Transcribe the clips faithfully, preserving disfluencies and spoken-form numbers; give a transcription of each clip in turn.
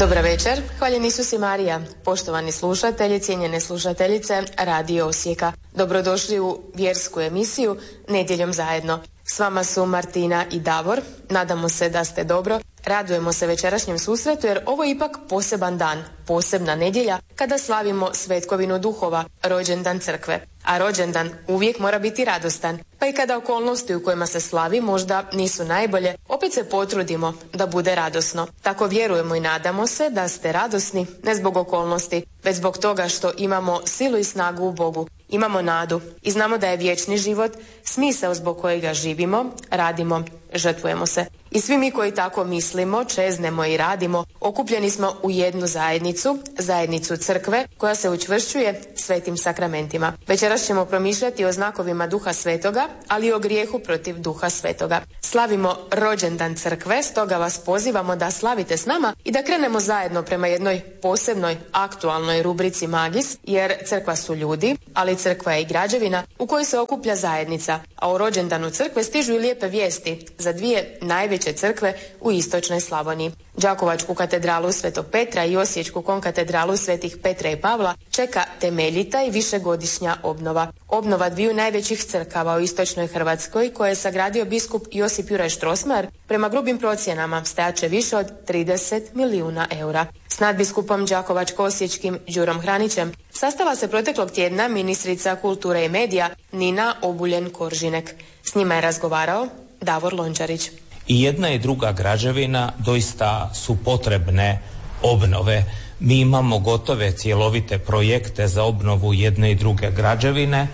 Dobra večer, hvaljen Isus i Marija, poštovani slušatelji, cijenjene slušateljice Radio Osijeka. Dobrodošli u vjersku emisiju Nedjeljom zajedno. S vama su Martina i Davor, nadamo se da ste dobro. Radujemo se večerašnjem susretu jer ovo je ipak poseban dan, posebna nedjelja kada slavimo Svetkovinu duhova, rođendan crkve. A rođendan uvijek mora biti radostan, pa i kada okolnosti u kojima se slavi možda nisu najbolje, opet se potrudimo da bude radosno. Tako vjerujemo i nadamo se da ste radosni, ne zbog okolnosti, već zbog toga što imamo silu i snagu u Bogu. Imamo nadu i znamo da je vječni život smisao zbog kojega živimo, radimo, žrtvujemo se. I svi mi koji tako mislimo, čeznemo i radimo, okupljeni smo u jednu zajednicu, zajednicu crkve koja se učvršćuje svetim sakramentima. Večeras ćemo promišljati o znakovima Duha Svetoga, ali i o grijehu protiv Duha Svetoga. Slavimo rođendan crkve, stoga vas pozivamo da slavite s nama i da krenemo zajedno prema jednoj posebnoj aktualnoj rubrici Magis, jer crkva su ljudi, ali crkva je i građevina u kojoj se okuplja zajednica, a u rođendanu crkve stižu i lijepe vijesti za dvije najveće crkve u istočnoj Slavoniji. Đakovačku katedralu Svetog Petra i Osječku konkatedralu Svetih Petra i Pavla čeka temeljita i višegodišnja obnova. Obnova dviju najvećih crkava u istočnoj Hrvatskoj koje je sagradio biskup Josip Juraj Strossmayer prema grubim procjenama stajaće više od trideset milijuna eura. S nadbiskupom Đakovačko-osječkim Đurom Hranićem sastala se proteklog tjedna ministrica kulture i medija Nina Obuljen-Koržinek. S njima je razgovarao Davor Lončarić. I jedna i druga građevina doista su potrebne obnove. Mi imamo gotove cjelovite projekte za obnovu jedne i druge građevine.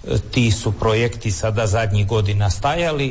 Ti su projekti sada zadnjih godina stajali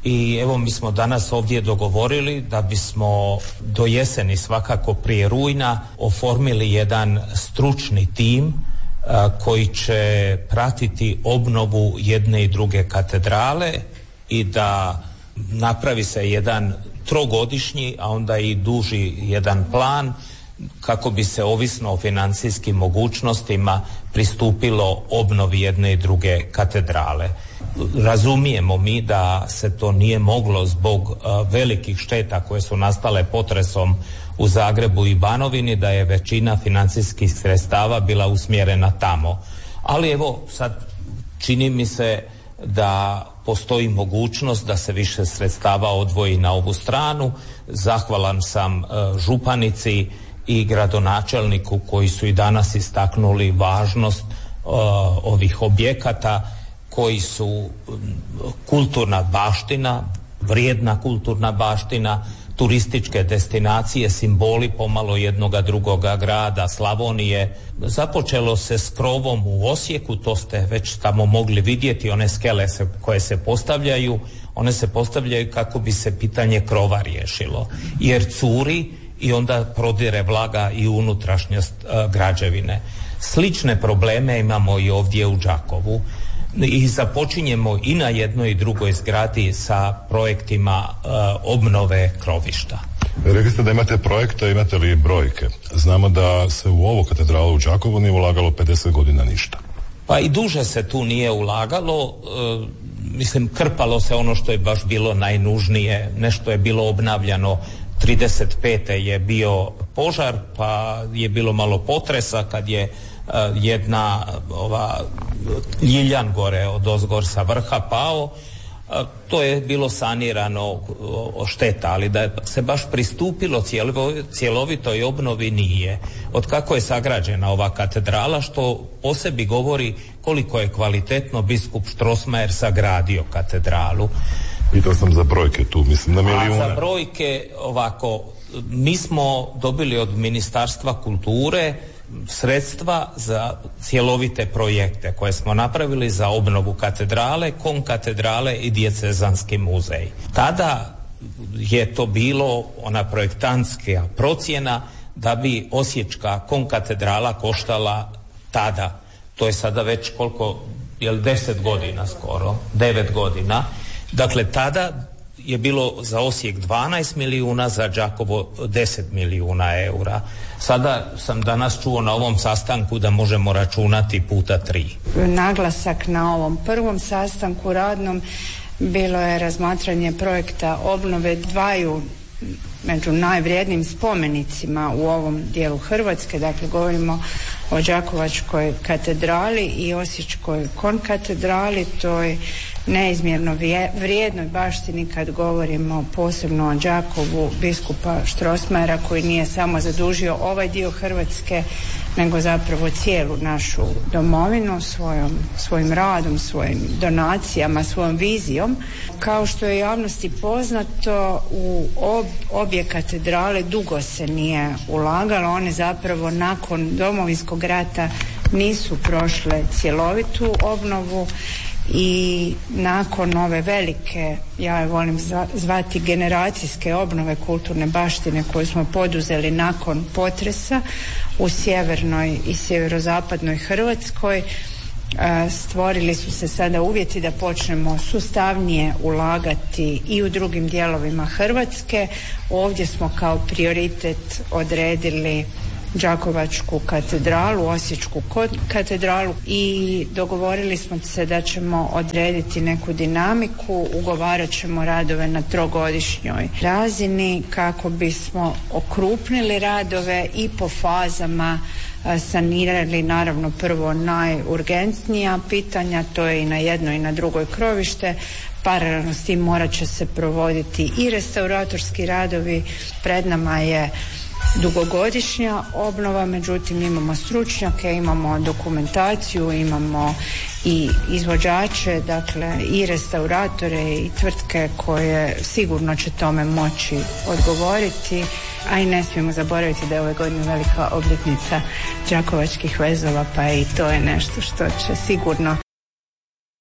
i evo mi smo danas ovdje dogovorili da bismo do jeseni, svakako prije rujna, oformili jedan stručni tim a, koji će pratiti obnovu jedne i druge katedrale i da napravi se jedan trogodišnji, a onda i duži jedan plan kako bi se ovisno o financijskim mogućnostima pristupilo obnovi jedne i druge katedrale. Razumijemo mi da se to nije moglo zbog uh, velikih šteta koje su nastale potresom u Zagrebu i Banovini, da je većina financijskih sredstava bila usmjerena tamo. Ali evo sad čini mi se da postoji mogućnost da se više sredstava odvoji na ovu stranu. Zahvalan sam uh, županici i gradonačelniku koji su i danas istaknuli važnost uh, ovih objekata koji su um, kulturna baština, vrijedna kulturna baština, turističke destinacije, simboli pomalo jednoga drugoga grada, Slavonije. Započelo se s krovom u Osijeku, to ste već tamo mogli vidjeti, one skele se, koje se postavljaju, one se postavljaju kako bi se pitanje krova riješilo, jer curi i onda prodire vlaga i unutrašnjost uh, građevine. Slične probleme imamo i ovdje u Đakovu i započinjemo i na jednoj i drugoj zgradi sa projektima uh, obnove krovišta. Rekli ste da imate projekte, imate li brojke? Znamo da se u ovu katedralu u Đakovu nije ulagalo pedeset godina ništa. Pa i duže se tu nije ulagalo, uh, mislim krpalo se ono što je baš bilo najnužnije, nešto je bilo obnavljano. trideset pete je bio požar, pa je bilo malo potresa kad je uh, jedna ova ljiljan gore od ozgor sa vrha pao. Uh, to je bilo sanirano uh, šteta, ali da se baš pristupilo cijelo, cjelovitoj obnovi nije. Od kako je sagrađena ova katedrala, što o sebi govori koliko je kvalitetno biskup Strossmayer sagradio katedralu. Pitao sam za brojke tu, mislim na milijune. A za brojke ovako, mi smo dobili od Ministarstva kulture sredstva za cjelovite projekte koje smo napravili za obnovu katedrale, konkatedrale i dijecezanski muzej. Tada je to bilo ona projektantska procjena da bi osječka konkatedrala koštala tada, to je sada već koliko, jel deset godina skoro, devet godina. Dakle, tada je bilo za Osijek dvanaest milijuna, za Đakovo deset milijuna eura. Sada sam danas čuo na ovom sastanku da možemo računati puta tri. Naglasak na ovom prvom sastanku radnom bilo je razmatranje projekta obnove dvaju među najvrijednijim spomenicima u ovom dijelu Hrvatske. Dakle, govorimo o Đakovačkoj katedrali i Osječkoj konkatedrali, toj neizmjerno vrijednoj baštini kad govorimo posebno o Đakovu biskupa Strossmayera, koji nije samo zadužio ovaj dio Hrvatske, nego zapravo cijelu našu domovinu svojom, svojim radom, svojim donacijama, svojom vizijom. Kao što je javnosti poznato, u ob, obje katedrale dugo se nije ulagalo. One zapravo nakon Domovinskog rata nisu prošle cjelovitu obnovu i nakon ove velike, ja je volim zvati generacijske obnove kulturne baštine koju smo poduzeli nakon potresa u sjevernoj i sjeverozapadnoj Hrvatskoj, stvorili su se sada uvjeti da počnemo sustavnije ulagati i u drugim dijelovima Hrvatske. Ovdje smo kao prioritet odredili Đakovačku katedralu, Osječku katedralu i dogovorili smo se da ćemo odrediti neku dinamiku, ugovarat ćemo radove na trogodišnjoj razini kako bismo okrupnili radove i po fazama sanirali naravno prvo najurgentnija pitanja, to je i na jednoj i na drugoj krovište. Paralelno s tim morat će se provoditi i restauratorski radovi. Pred nama je dugogodišnja obnova, međutim imamo stručnjake, imamo dokumentaciju, imamo i izvođače, dakle i restauratore i tvrtke koje sigurno će tome moći odgovoriti, a i ne smijemo zaboraviti da je ove godine velika obljetnica Đakovačkih vezova, pa i to je nešto što će sigurno